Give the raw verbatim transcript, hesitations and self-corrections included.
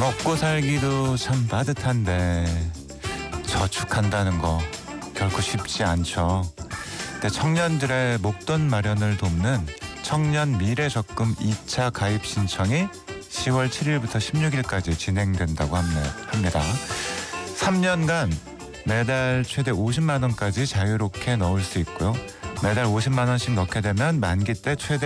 먹고 살기도 참 빠듯한데 저축한다는 거 결코 쉽지 않죠. 근데 청년들의 목돈 마련을 돕는 청년 미래적금 이 차 가입 신청이 시월 칠일부터 십육일까지 진행된다고 합니다. 삼 년간 매달 최대 오십만 원까지 자유롭게 넣을 수 있고요. 매달 오십만 원씩 넣게 되면 만기 때 최대